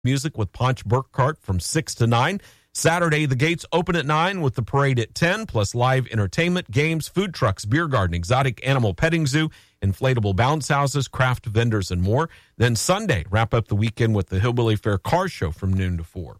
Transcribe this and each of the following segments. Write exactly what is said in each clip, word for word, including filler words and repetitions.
music with Ponch Burkhart from six to nine. Saturday, the gates open at nine with the parade at ten, plus live entertainment, games, food trucks, beer garden, exotic animal petting zoo, inflatable bounce houses, craft vendors, and more. Then Sunday, wrap up the weekend with the Hillbilly Fair Car Show from noon to four.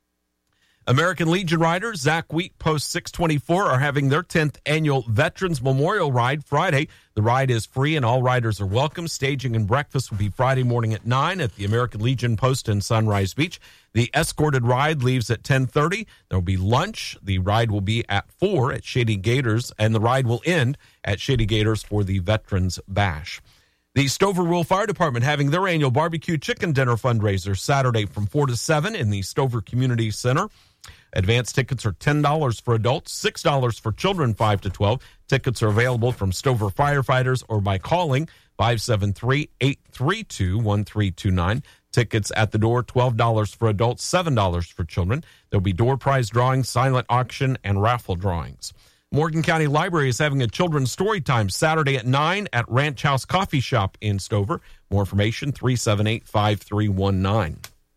American Legion riders Zach Wheat Post six twenty-four are having their tenth annual Veterans Memorial Ride Friday. The ride is free and all riders are welcome. Staging and breakfast will be Friday morning at nine at the American Legion Post in Sunrise Beach. The escorted ride leaves at ten thirty. There will be lunch. The ride will be at four at Shady Gators, and the ride will end at Shady Gators for the Veterans Bash. The Stover Rural Fire Department having their annual barbecue chicken dinner fundraiser Saturday from four to seven in the Stover Community Center. Advance tickets are ten dollars for adults, six dollars for children five to twelve. Tickets are available from Stover firefighters or by calling five seven three, eight three two, one three two nine. Tickets at the door, twelve dollars for adults, seven dollars for children. There will be door prize drawings, silent auction, and raffle drawings. Morgan County Library is having a children's story time Saturday at nine at Ranch House Coffee Shop in Stover. More information, three seven eight, five three one nine.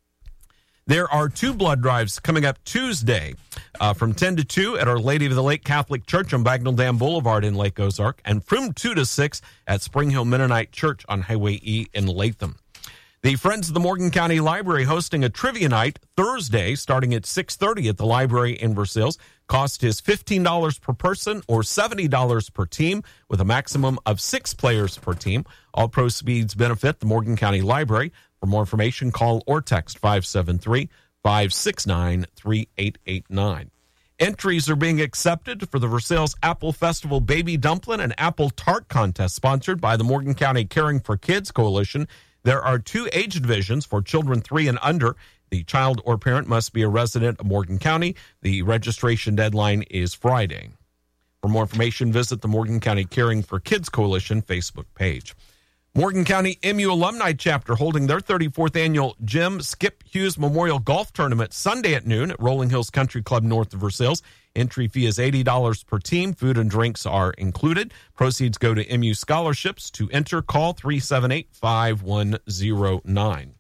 There are two blood drives coming up Tuesday uh, from ten to two at Our Lady of the Lake Catholic Church on Bagnell Dam Boulevard in Lake Ozark, and from two to six at Spring Hill Mennonite Church on Highway E in Latham. The Friends of the Morgan County Library hosting a trivia night Thursday starting at six thirty at the library in Versailles. Cost is fifteen dollars per person or seventy dollars per team with a maximum of six players per team. All proceeds benefit the Morgan County Library. For more information, call or text five seven three, five six nine, three eight eight nine. Entries are being accepted for the Versailles Apple Festival Baby Dumpling and Apple Tart Contest sponsored by the Morgan County Caring for Kids Coalition. There are two age divisions for children three and under. The child or parent must be a resident of Morgan County. The registration deadline is Friday. For more information, visit the Morgan County Caring for Kids Coalition Facebook page. Morgan County M U Alumni Chapter holding their thirty-fourth annual Jim Skip Hughes Memorial Golf Tournament Sunday at noon at Rolling Hills Country Club north of Versailles. Entry fee is eighty dollars per team. Food and drinks are included. Proceeds go to M U scholarships. To enter, call three seven eight, five one zero nine.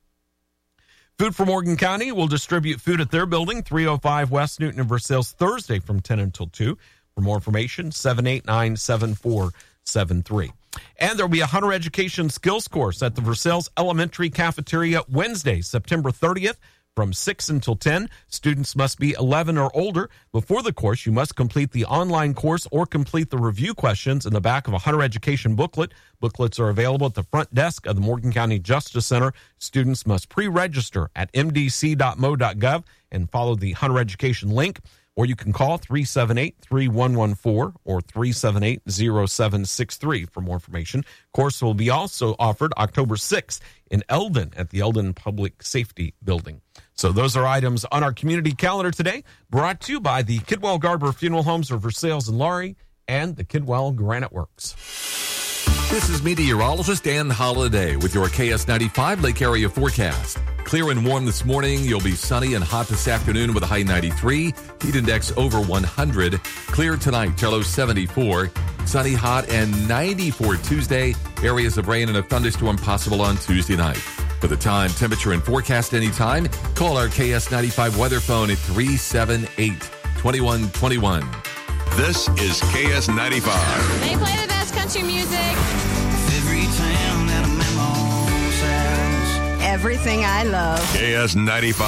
Food for Morgan County will distribute food at their building, three oh five West Newton in Versailles, Thursday from ten until two. For more information, seven eight nine, seven four seven three. And there will be a Hunter Education Skills Course at the Versailles Elementary Cafeteria Wednesday, September thirtieth from six until ten. Students must be eleven or older. Before the course, you must complete the online course or complete the review questions in the back of a Hunter Education booklet. Booklets are available at the front desk of the Morgan County Justice Center. Students must pre-register at m d c dot m o dot gov and follow the Hunter Education link. Or you can call three seven eight, three one one four or three seven eight, zero seven six three for more information. Course will be also offered October sixth in Eldon at the Eldon Public Safety Building. So those are items on our community calendar today, brought to you by the Kidwell Garber Funeral Homes of Versailles and Laurie and the Kidwell Granite Works. This is meteorologist Dan Holliday with your K S ninety-five Lake Area forecast. Clear and warm this morning. You'll be sunny and hot this afternoon with a high ninety-three. Heat index over one hundred. Clear tonight, low seventy-four. Sunny, hot, and ninety-four Tuesday. Areas of rain and a thunderstorm possible on Tuesday night. For the time, temperature, and forecast anytime, call our K S ninety-five weather phone at three seven eight, two one two one. This is K S ninety-five. They play the best country music. Every town that a memo says. Everything I love. K S ninety-five.